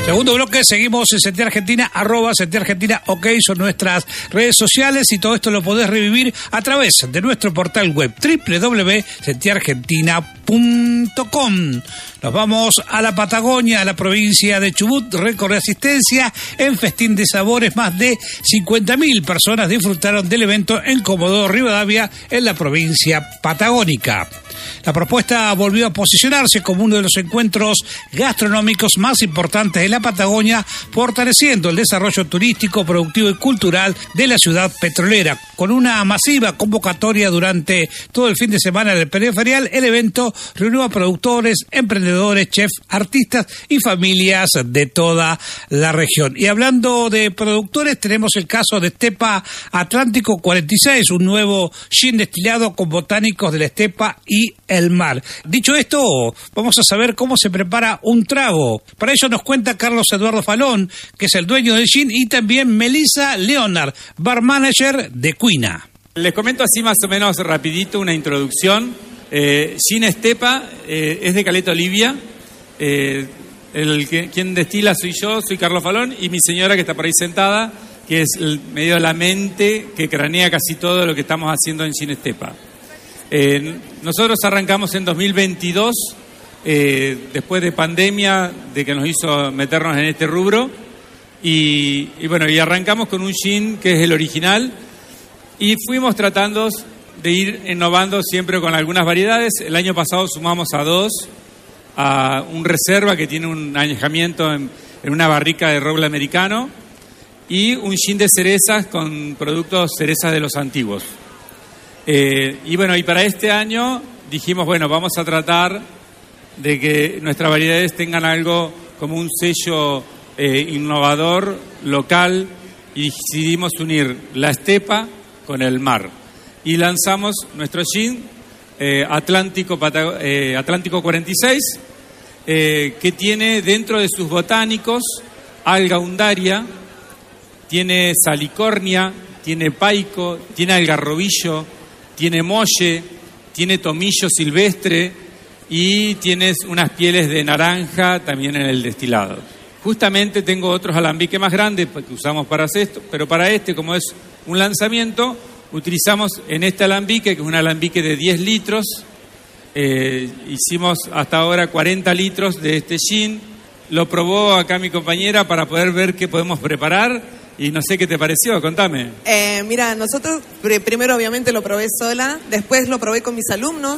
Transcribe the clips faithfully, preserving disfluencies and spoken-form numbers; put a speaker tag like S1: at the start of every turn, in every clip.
S1: Segundo bloque, seguimos en Sentir Argentina, arroba Sentir Argentina, ok, son nuestras redes sociales y todo esto lo podés revivir a través de nuestro portal web doble u doble u doble u punto sentir argentina punto com. Nos vamos a la Patagonia, a la provincia de Chubut, récord de asistencia en Festín de Sabores, más de cincuenta mil personas disfrutaron del evento en Comodoro Rivadavia, en la provincia patagónica. La propuesta volvió a posicionarse como uno de los encuentros gastronómicos más importantes de la Patagonia, fortaleciendo el desarrollo turístico, productivo y cultural de la ciudad petrolera. Con una masiva convocatoria durante todo el fin de semana del periferial, el evento reunió a productores, emprendedores, chefs, artistas y familias de toda la región. Y hablando de productores, tenemos el caso de Estepa Atlántico cuarenta y seis, un nuevo gin destilado con botánicos de la estepa y el mar. Dicho esto, vamos a saber cómo se prepara un trago. Para ello nos cuenta Carlos Eduardo Falón, que es el dueño del gin, y también Melissa Leonard, bar manager de Cuina.
S2: Les comento así más o menos rapidito una introducción. Eh, Gin Estepa eh, es de Caleta Olivia. Eh, el que, quien destila soy yo, soy Carlos Falón, y mi señora que está por ahí sentada, que es el, medio la mente que cranea casi todo lo que estamos haciendo en Gin Estepa. Eh, nosotros arrancamos en dos mil veintidós, eh, después de pandemia, de que nos hizo meternos en este rubro, y, y bueno, y arrancamos con un gin que es el original, y fuimos tratando de ir innovando siempre con algunas variedades. El año pasado sumamos a dos, a un reserva que tiene un añejamiento en, en una barrica de roble americano, y un gin de cerezas con productos cerezas de los antiguos. Eh, y bueno, y para este año dijimos, bueno, vamos a tratar de que nuestras variedades tengan algo como un sello eh, innovador, local, y decidimos unir la estepa con el mar. Y lanzamos nuestro gin eh, Atlántico, eh, Atlántico cuarenta y seis, eh, que tiene dentro de sus botánicos alga undaria, tiene salicornia, tiene paico, tiene algarrobillo, tiene molle, tiene tomillo silvestre y tienes unas pieles de naranja también en el destilado. Justamente tengo otros alambiques más grandes que usamos para esto, pero para este, como es un lanzamiento, utilizamos en este alambique, que es un alambique de diez litros, eh, hicimos hasta ahora cuarenta litros de este gin. Lo probó acá mi compañera para poder ver qué podemos preparar. Y no sé qué te pareció, contame.
S3: Eh, mira, nosotros primero obviamente lo probé sola, después lo probé con mis alumnos.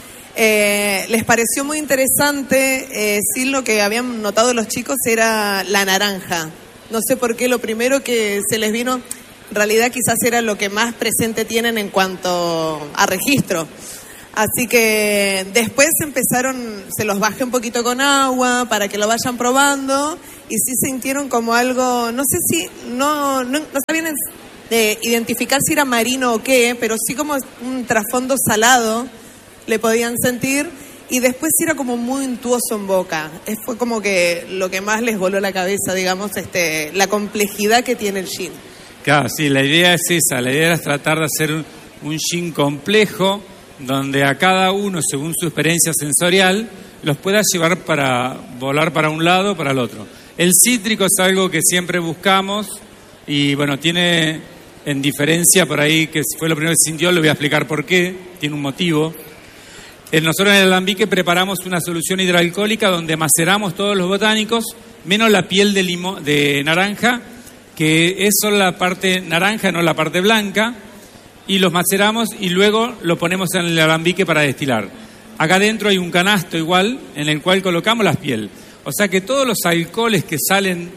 S3: Eh, les pareció muy interesante, eh, sí, lo que habían notado los chicos era la naranja. No sé por qué, lo primero que se les vino, en realidad quizás era lo que más presente tienen en cuanto a registro. Así que después empezaron, se los bajé un poquito con agua para que lo vayan probando, y sí sintieron como algo, no sé si, no, no, no sabían eh, identificar si era marino o qué, pero sí como un trasfondo salado le podían sentir, y después sí era como muy untuoso en boca. Es, fue como que lo que más les voló la cabeza, digamos, este, la complejidad que tiene el gin.
S2: Claro, sí, la idea es esa, la idea es tratar de hacer un, un gin complejo, donde a cada uno, según su experiencia sensorial, los pueda llevar para volar para un lado o para el otro. El cítrico es algo que siempre buscamos y, bueno, tiene en diferencia por ahí, que fue lo primero que sintió, le voy a explicar por qué, tiene un motivo. Nosotros en el alambique preparamos una solución hidroalcohólica donde maceramos todos los botánicos, menos la piel de, limo, de naranja, que es solo la parte naranja, no la parte blanca, y los maceramos y luego lo ponemos en el alambique para destilar. Acá adentro hay un canasto igual en el cual colocamos la piel. O sea que todos los alcoholes que salen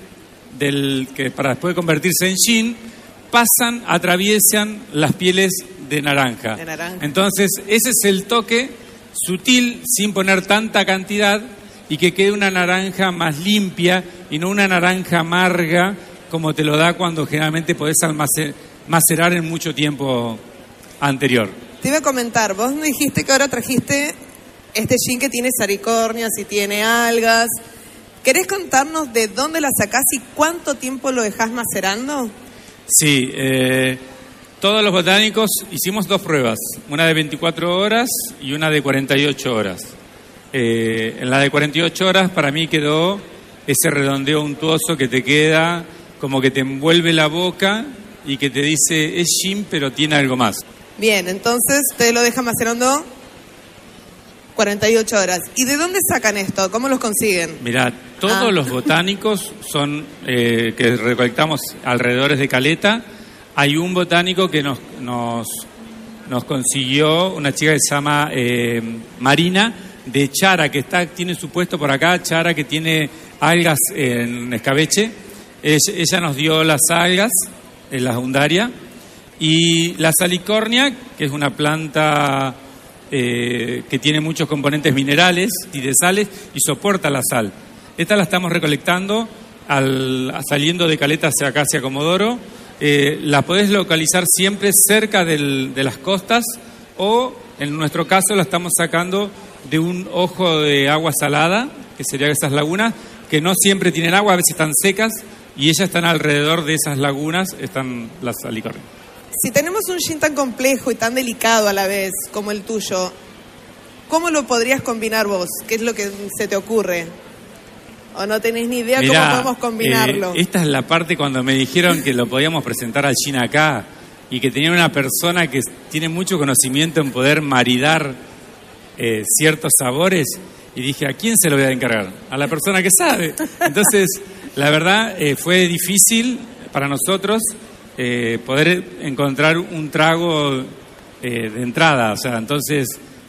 S2: del que para después convertirse en gin pasan, atraviesan las pieles de naranja.
S3: De naranja.
S2: Entonces ese es el toque sutil, sin poner tanta cantidad, y que quede una naranja más limpia y no una naranja amarga como te lo da cuando generalmente podés almacenar, macerar en mucho tiempo anterior.
S3: Te iba a comentar, vos me dijiste que ahora trajiste este gin que tiene salicornias y tiene algas. ¿Querés contarnos de dónde la sacás y cuánto tiempo lo dejás macerando?
S2: Sí, eh, todos los botánicos hicimos dos pruebas, una de veinticuatro horas y una de cuarenta y ocho horas. Eh, en la de cuarenta y ocho horas para mí quedó ese redondeo untuoso que te queda, como que te envuelve la boca y que te dice, es gin, pero tiene algo más.
S3: Bien, entonces te lo dejan macerando cuarenta y ocho horas. ¿Y de dónde sacan esto? ¿Cómo los consiguen?
S2: Mirá, todos
S3: Ah.
S2: los botánicos son eh, que recolectamos alrededor de Caleta. Hay un botánico que nos nos, nos consiguió, una chica que se llama eh, Marina, de Chara, que está tiene su puesto por acá, Chara, que tiene algas en escabeche. Es, ella nos dio las algas, en la jundaria, y la salicornia, que es una planta eh, que tiene muchos componentes minerales y de sales y soporta la sal. Esta la estamos recolectando al, saliendo de Caleta hacia acá, hacia Comodoro. Eh, la podés localizar siempre cerca del, de las costas, o en nuestro caso la estamos sacando de un ojo de agua salada, que serían esas lagunas, que no siempre tienen agua, a veces están secas, y ellas están alrededor de esas lagunas, están las salicornias.
S3: Si tenemos un gin tan complejo y tan delicado a la vez como el tuyo, ¿cómo lo podrías combinar vos? ¿Qué es lo que se te ocurre? ¿O no tenés ni idea
S2: Mirá,
S3: cómo podemos combinarlo?
S2: Eh, esta es la parte cuando me dijeron que lo podíamos presentar al gin acá y que tenía una persona que tiene mucho conocimiento en poder maridar eh, ciertos sabores, y dije, ¿a quién se lo voy a encargar? A la persona que sabe. Entonces, la verdad, eh, fue difícil para nosotros eh, poder encontrar un trago eh, de entrada. O sea, entonces,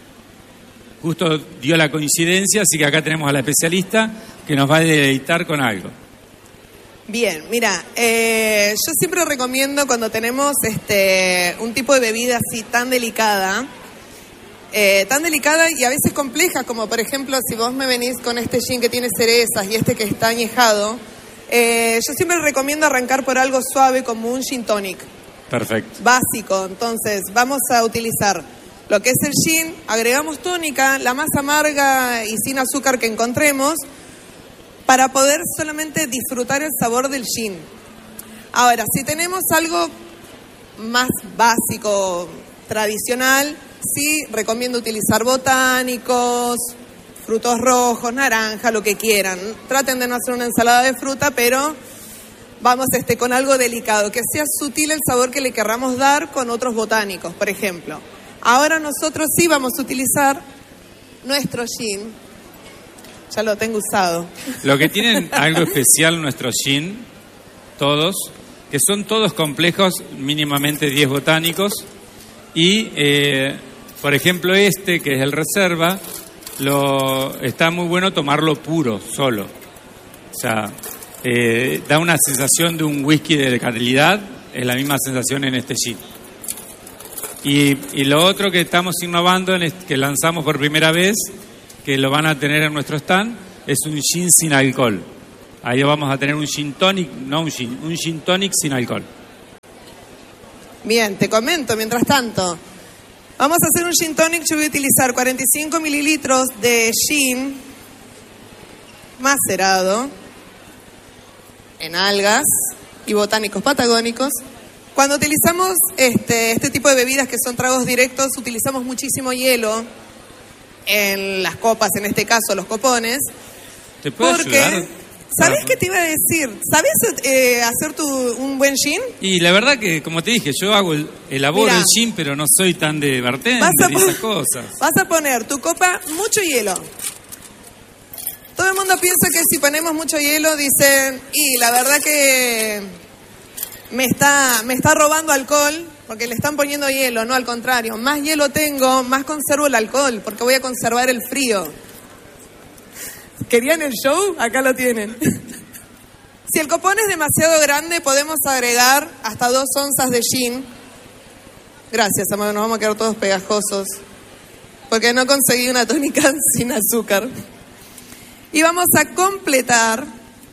S2: justo dio la coincidencia, así que acá tenemos a la especialista que nos va a deleitar con algo.
S3: Bien, mira, eh, yo siempre recomiendo cuando tenemos este un tipo de bebida así tan delicada, eh, tan delicada y a veces compleja, como por ejemplo si vos me venís con este gin que tiene cerezas y este que está añejado, eh, yo siempre recomiendo arrancar por algo suave como un gin tonic.
S2: Perfecto.
S3: Básico, entonces vamos a utilizar lo que es el gin, agregamos tónica, la más amarga y sin azúcar que encontremos, para poder solamente disfrutar el sabor del gin. Ahora, si tenemos algo más básico, tradicional, sí recomiendo utilizar botánicos, frutos rojos, naranja, lo que quieran. Traten de no hacer una ensalada de fruta, pero vamos este, con algo delicado, que sea sutil el sabor que le querramos dar con otros botánicos, por ejemplo. Ahora nosotros sí vamos a utilizar nuestro gin. Ya lo tengo usado.
S2: Lo que tienen algo especial nuestros gin, todos, que son todos complejos, mínimamente diez botánicos, y eh, por ejemplo este, que es el Reserva, lo, está muy bueno tomarlo puro, solo. O sea, eh, da una sensación de un whisky de calidad, es la misma sensación en este gin. Y, y lo otro que estamos innovando, en este, que lanzamos por primera vez, que lo van a tener en nuestro stand, es un gin sin alcohol. Ahí vamos a tener un gin tonic, no un gin, un gin tonic sin alcohol.
S3: Bien, te comento, mientras tanto, vamos a hacer un gin tonic. Yo voy a utilizar cuarenta y cinco mililitros de gin macerado en algas y botánicos patagónicos. Cuando utilizamos este, este tipo de bebidas que son tragos directos, utilizamos muchísimo hielo en las copas, en este caso los copones.
S2: ¿Te puedo
S3: porque,
S2: ayudar?
S3: ¿sabés qué te iba a decir? ¿Sabés eh, hacer tu, un buen gin?
S2: Y la verdad que, como te dije, yo hago el, elaboro
S3: Mirá,
S2: el gin, pero no soy tan de bartender
S3: vas a
S2: y esas
S3: pon-
S2: cosas.
S3: Vas a poner tu copa mucho hielo. Todo el mundo piensa que si ponemos mucho hielo, dicen, y la verdad que me está, me está robando alcohol, porque le están poniendo hielo. No, al contrario, más hielo tengo, más conservo el alcohol, porque voy a conservar el frío. ¿Querían el show? Acá lo tienen. Si el copón es demasiado grande, podemos agregar hasta dos onzas de gin. Gracias, amor, nos vamos a quedar todos pegajosos, porque no conseguí una tónica sin azúcar. Y vamos a completar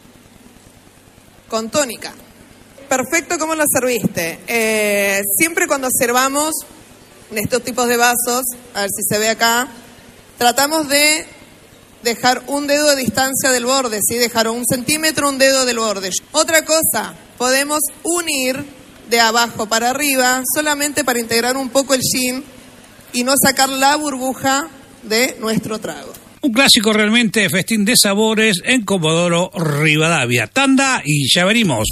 S3: con tónica. Perfecto, ¿cómo lo serviste? Eh, siempre cuando servamos en estos tipos de vasos, a ver si se ve acá, tratamos de dejar un dedo de distancia del borde, ¿sí? Dejar un centímetro, un dedo del borde. Otra cosa, podemos unir de abajo para arriba, solamente para integrar un poco el gin y no sacar la burbuja de nuestro trago.
S1: Un clásico realmente, festín de sabores en Comodoro Rivadavia. Tanda y ya venimos.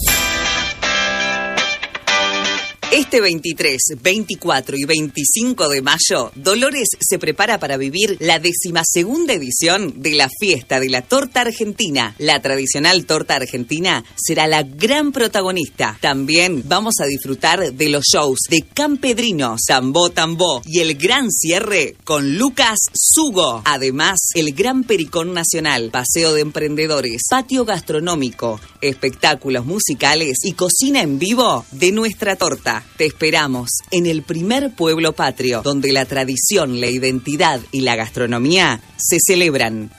S4: Este veintitrés, veinticuatro y veinticinco de mayo, Dolores se prepara para vivir la decimasegunda edición de la Fiesta de la Torta Argentina. La tradicional torta argentina será la gran protagonista. También vamos a disfrutar de los shows de Campedrino, Zambó Tambó y el gran cierre con Lucas Sugo. Además, el Gran Pericón Nacional, paseo de emprendedores, patio gastronómico, espectáculos musicales y cocina en vivo de nuestra torta. Te esperamos en el primer pueblo patrio, donde la tradición, la identidad y la gastronomía se celebran.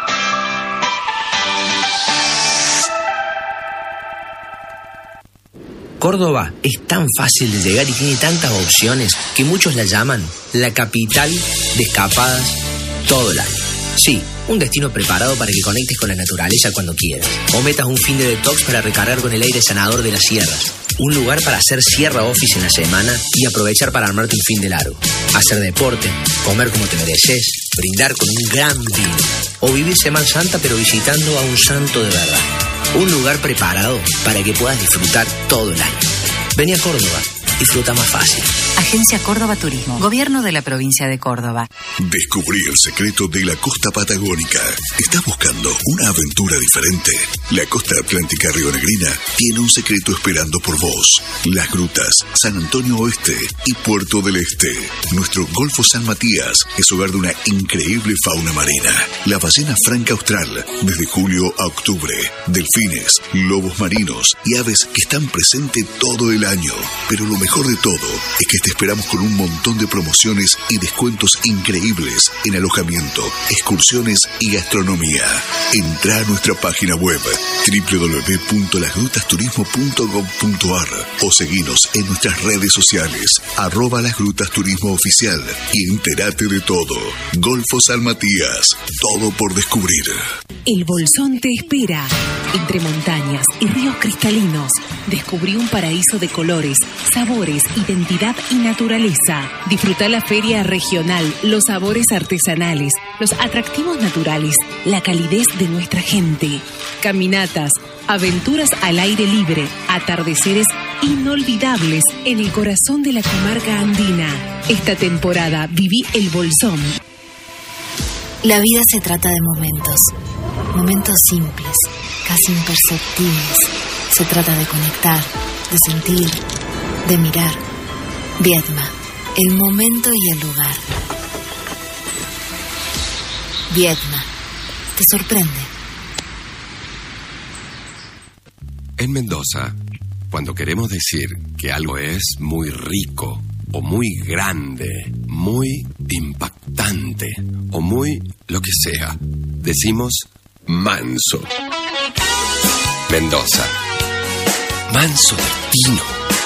S5: Córdoba es tan fácil de llegar y tiene tantas opciones que muchos la llaman la capital de escapadas todo el año. Sí, un destino preparado para que conectes con la naturaleza cuando quieras. O metas un fin de detox para recargar con el aire sanador de las sierras. Un lugar para hacer sierra office en la semana y aprovechar para armarte un fin de largo. Hacer deporte, comer como te mereces, brindar con un gran vino. O vivir Semana Santa pero visitando a un santo de verdad. Un lugar preparado para que puedas disfrutar todo el año. Vení a Córdoba. Disfruta más fácil.
S6: Agencia Córdoba Turismo. Gobierno de la provincia de Córdoba.
S7: Descubrí el secreto de la costa patagónica. ¿Estás buscando una aventura diferente? La costa atlántica rionegrina tiene un secreto esperando por vos. Las Grutas, San Antonio Oeste y Puerto del Este. Nuestro Golfo San Matías es hogar de una increíble fauna marina. La ballena franca austral, desde julio a octubre. Delfines, lobos marinos y aves que están presentes todo el año. Pero lo mejor de todo es que te esperamos con un montón de promociones y descuentos increíbles en alojamiento, excursiones y gastronomía. Entrá a nuestra página web doble u doble u doble u punto las grutas turismo punto gob punto ar o seguinos en nuestras redes sociales arroba Las Grutas Turismo Oficial y entérate de todo. Golfo San Matías, todo por descubrir.
S8: El Bolsón te espera. Entre montañas y ríos cristalinos, descubrí un paraíso de colores, sabores, identidad y naturaleza. Disfruta la feria regional, los sabores artesanales, los atractivos naturales, la calidez de nuestra gente. Caminatas, aventuras al aire libre, atardeceres inolvidables en el corazón de la comarca andina. Esta temporada viví el Bolsón.
S9: La vida se trata de momentos, momentos simples, casi imperceptibles. Se trata de conectar, de sentir, de mirar. Viedma, el momento y el lugar. Viedma, te sorprende.
S10: En Mendoza, cuando queremos decir que algo es muy rico, o muy grande, muy impactante, o muy lo que sea, decimos manso. Mendoza. Manso destino.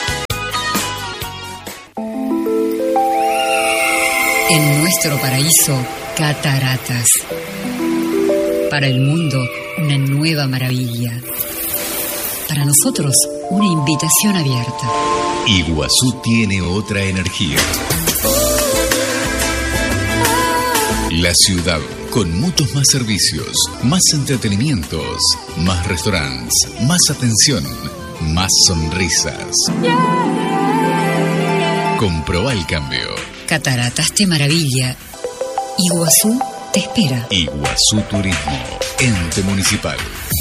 S11: En nuestro paraíso, cataratas. Para el mundo, una nueva maravilla. Para nosotros, una invitación abierta.
S12: Iguazú tiene otra energía. La ciudad, con muchos más servicios, más entretenimientos, más restaurantes, más atención, más sonrisas. Comprobá el cambio.
S11: Cataratas te maravilla. Iguazú te espera.
S12: Iguazú Turismo, ente municipal.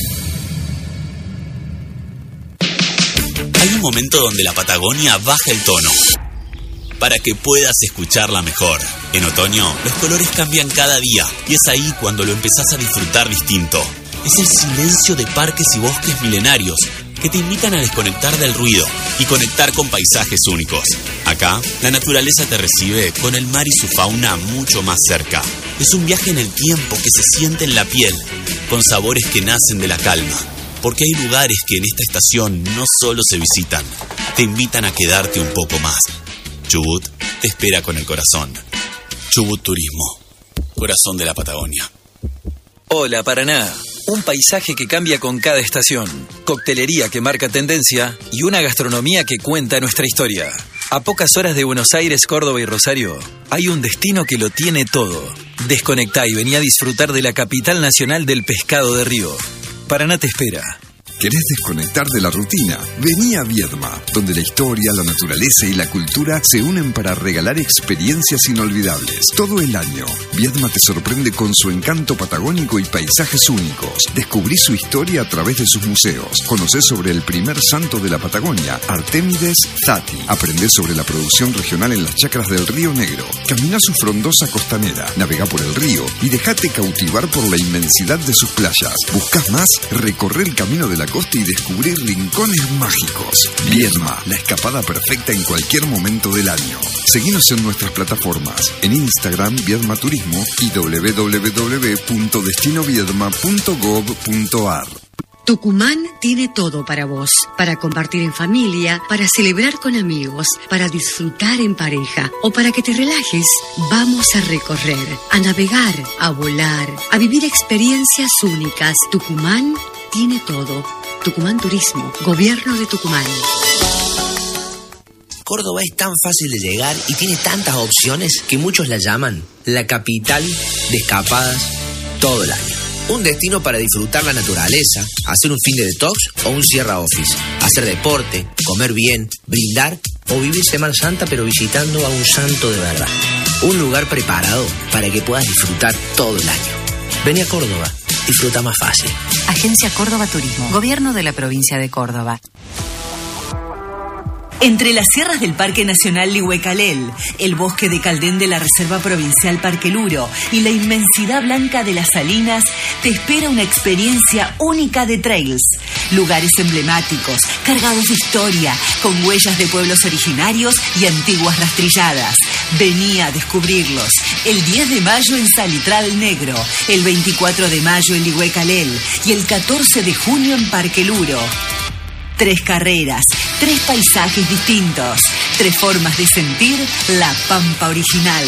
S13: Hay un momento donde la Patagonia baja el tono para que puedas escucharla mejor. En otoño, los colores cambian cada día y es ahí cuando lo empezás a disfrutar distinto. Es el silencio de parques y bosques milenarios que te invitan a desconectar del ruido y conectar con paisajes únicos. Acá, la naturaleza te recibe con el mar y su fauna mucho más cerca. Es un viaje en el tiempo que se siente en la piel, con sabores que nacen de la calma. Porque hay lugares que en esta estación no solo se visitan, te invitan a quedarte un poco más. Chubut te espera con el corazón. Chubut Turismo, corazón de la Patagonia.
S14: Hola Paraná, un paisaje que cambia con cada estación, coctelería que marca tendencia y una gastronomía que cuenta nuestra historia. A pocas horas de Buenos Aires, Córdoba y Rosario, hay un destino que lo tiene todo. Desconectá y vení a disfrutar de la capital nacional del pescado de río. Paraná te espera.
S15: ¿Querés desconectar de la rutina? Vení a Viedma, donde la historia, la naturaleza y la cultura se unen para regalar experiencias inolvidables. Todo el año, Viedma te sorprende con su encanto patagónico y paisajes únicos. Descubrí su historia a través de sus museos. Conocé sobre el primer santo de la Patagonia, Artémides Zati. Aprendé sobre la producción regional en las chacras del Río Negro. Caminá su frondosa costanera, navegá por el río y dejate cautivar por la inmensidad de sus playas. ¿Buscás más? Recorre el camino de la costa y descubrir rincones mágicos. Viedma, la escapada perfecta en cualquier momento del año. Seguinos en nuestras plataformas, en Instagram Viedma Turismo y doble u doble u doble u punto destino viedma punto gob punto ar.
S16: Tucumán tiene todo para vos, para compartir en familia, para celebrar con amigos, para disfrutar en pareja o para que te relajes. Vamos a recorrer, a navegar, a volar, a vivir experiencias únicas. Tucumán tiene todo. Tucumán Turismo, Gobierno de Tucumán.
S5: Córdoba es tan fácil de llegar y tiene tantas opciones que muchos la llaman la capital de escapadas todo el año. Un destino para disfrutar la naturaleza, hacer un fin de detox o un Sierra Office, hacer deporte, comer bien, brindar o vivir Semana Santa pero visitando a un santo de verdad. Un lugar preparado para que puedas disfrutar todo el año. Vení a Córdoba, disfruta más fácil.
S6: Agencia Córdoba Turismo, Gobierno de la Provincia de Córdoba.
S17: Entre las sierras del Parque Nacional Lihuecalel, el bosque de Caldén de la Reserva Provincial Parque Luro y la inmensidad blanca de las Salinas, te espera una experiencia única de trails. Lugares emblemáticos, cargados de historia, con huellas de pueblos originarios y antiguas rastrilladas. Vení a descubrirlos. El diez de mayo en Salitral Negro, el veinticuatro de mayo en Lihuecalel y el catorce de junio en Parque Luro. Tres carreras, tres paisajes distintos, tres formas de sentir la Pampa original.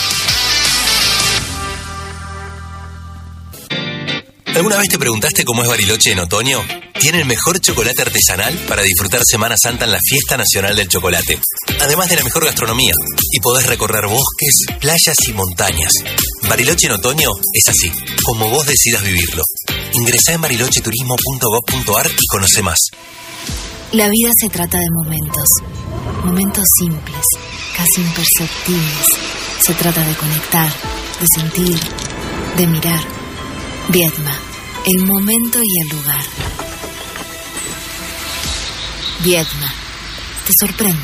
S18: ¿Alguna vez te preguntaste cómo es Bariloche en otoño? Tiene el mejor chocolate artesanal para disfrutar Semana Santa en la Fiesta Nacional del Chocolate. Además de la mejor gastronomía. Y podés recorrer bosques, playas y montañas. Bariloche en otoño es así, como vos decidas vivirlo. Ingresá en bariloche turismo punto gob punto ar y conoce más.
S9: La vida se trata de momentos. Momentos simples, casi imperceptibles. Se trata de conectar, de sentir, de mirar. Viedma, el momento y el lugar. Viedma, te sorprende.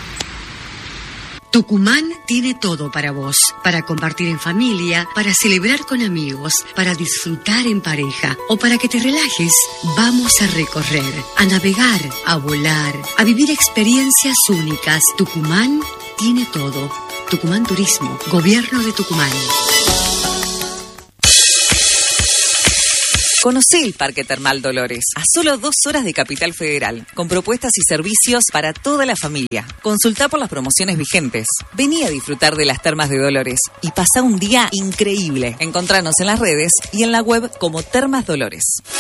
S16: Tucumán tiene todo para vos, para compartir en familia, para celebrar con amigos, para disfrutar en pareja o para que te relajes. Vamos a recorrer, a navegar, a volar, a vivir experiencias únicas. Tucumán tiene todo. Tucumán Turismo, Gobierno de Tucumán.
S4: Conocé el Parque Termal Dolores, a solo dos horas de Capital Federal, con propuestas y servicios para toda la familia. Consultá por las promociones vigentes. Vení a disfrutar de las termas de Dolores y pasá un día increíble. Encontranos en las redes y en la web como Termas Dolores.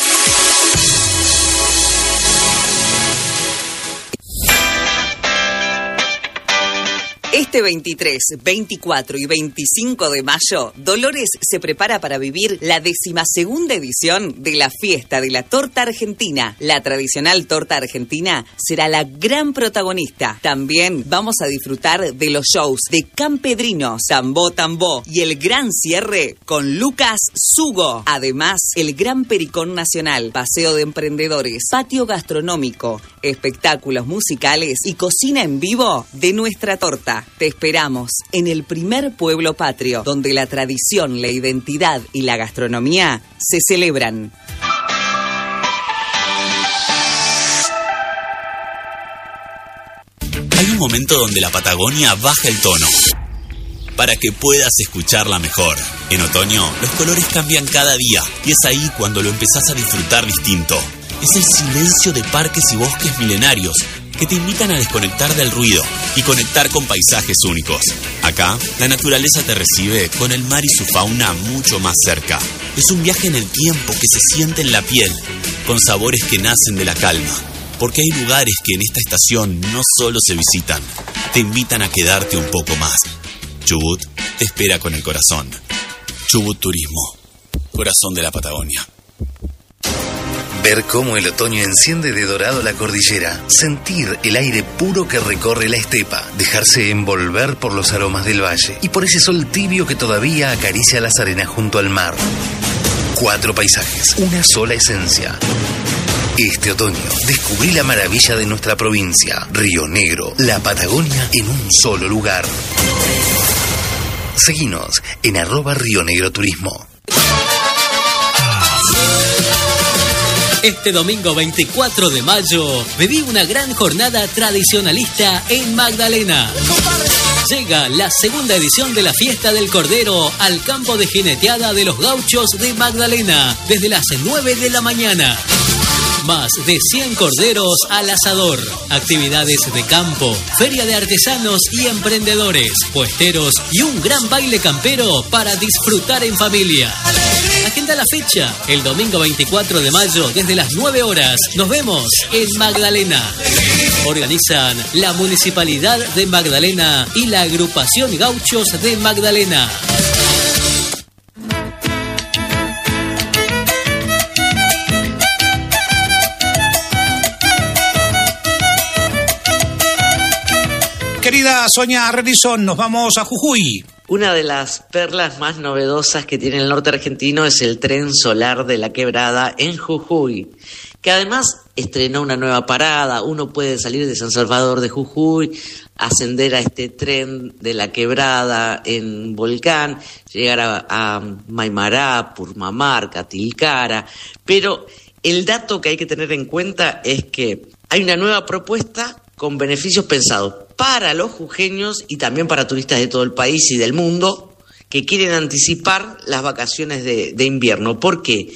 S4: Este veintitrés, veinticuatro y veinticinco de mayo, Dolores se prepara para vivir la decimasegunda edición de la Fiesta de la Torta Argentina. La tradicional torta argentina será la gran protagonista. También vamos a disfrutar de los shows de Campedrino, Tambó Tambó y el gran cierre con Lucas Sugo. Además, el Gran Pericón Nacional, paseo de emprendedores, patio gastronómico, espectáculos musicales y cocina en vivo de nuestra torta. Te esperamos en el primer pueblo patrio, donde la tradición, la identidad y la gastronomía se celebran.
S13: Hay un momento donde la Patagonia baja el tono para que puedas escucharla mejor. En otoño, los colores cambian cada día y es ahí cuando lo empezás a disfrutar distinto. Es el silencio de parques y bosques milenarios que te invitan a desconectar del ruido y conectar con paisajes únicos. Acá, la naturaleza te recibe con el mar y su fauna mucho más cerca. Es un viaje en el tiempo que se siente en la piel, con sabores que nacen de la calma. Porque hay lugares que en esta estación no solo se visitan, te invitan a quedarte un poco más. Chubut te espera con el corazón. Chubut Turismo, corazón de la Patagonia.
S18: Ver cómo el otoño enciende de dorado la cordillera, sentir el aire puro que recorre la estepa, dejarse envolver por los aromas del valle y por ese sol tibio que todavía acaricia las arenas junto al mar. Cuatro paisajes, una sola esencia. Este otoño descubrí la maravilla de nuestra provincia, Río Negro, la Patagonia en un solo lugar. Seguinos en arroba Río Negro Turismo.
S19: Este domingo veinticuatro de mayo, viví una gran jornada tradicionalista en Magdalena. Llega la segunda edición de la Fiesta del Cordero al campo de jineteada de los gauchos de Magdalena, desde las nueve de la mañana. Más de cien corderos al asador, actividades de campo, feria de artesanos y emprendedores, puesteros y un gran baile campero para disfrutar en familia. Agenda la fecha, el domingo veinticuatro de mayo desde las nueve horas. Nos vemos en Magdalena. Organizan la Municipalidad de Magdalena y la Agrupación Gauchos de Magdalena.
S1: Querida Sonia Renison, nos vamos a Jujuy.
S20: Una de las perlas más novedosas que tiene el norte argentino es el tren solar de la Quebrada en Jujuy, que además estrenó una nueva parada. Uno puede salir de San Salvador de Jujuy, ascender a este tren de la Quebrada en Volcán, llegar a, a Maimará, Purmamarca, Tilcara, pero el dato que hay que tener en cuenta es que hay una nueva propuesta con beneficios pensados para los jujeños y también para turistas de todo el país y del mundo que quieren anticipar las vacaciones de, de invierno. ¿Por qué?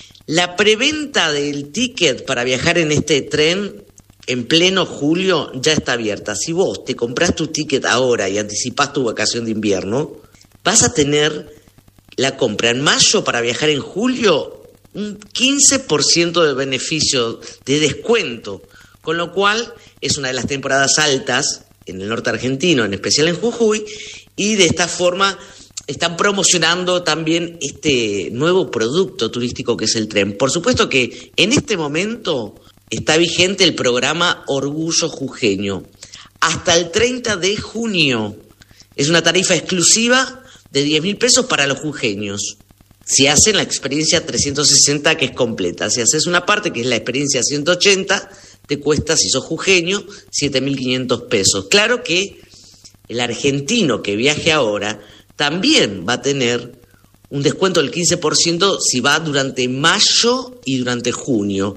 S20: La preventa del ticket para viajar en este tren en pleno julio ya está abierta. Si vos te comprás tu ticket ahora y anticipás tu vacación de invierno, vas a tener la compra en mayo para viajar en julio un quince por ciento de beneficio, de descuento, con lo cual es una de las temporadas altas en el norte argentino, en especial en Jujuy, y de esta forma están promocionando también este nuevo producto turístico que es el tren. Por supuesto que en este momento está vigente el programa Orgullo Jujeño. Hasta el treinta de junio es una tarifa exclusiva de diez mil pesos para los jujeños. Si hacen la experiencia trescientos sesenta, que es completa. Si haces una parte, que es la experiencia ciento ochenta, te cuesta, si sos jujeño, siete mil quinientos pesos. Claro que el argentino que viaje ahora también va a tener un descuento del quince por ciento si va durante mayo y durante junio.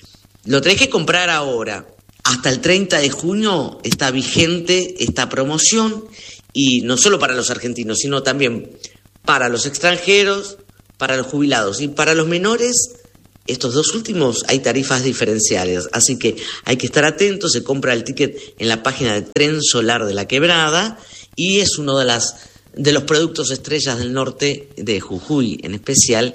S20: Lo tenés que comprar ahora. Hasta el treinta de junio está vigente esta promoción, y no solo para los argentinos, sino también para los extranjeros, para los jubilados y para los menores. Estos dos últimos hay tarifas diferenciales, así que hay que estar atentos. Se compra el ticket en la página de Tren Solar de la Quebrada y es uno de, las, de los productos estrellas del norte, de Jujuy en especial,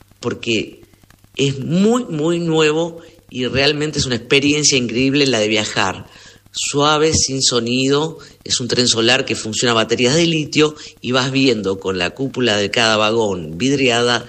S20: porque es muy, muy nuevo y realmente es una experiencia increíble la de viajar. Suave, sin sonido, es un tren solar que funciona a baterías de litio y vas viendo con la cúpula de cada vagón vidriada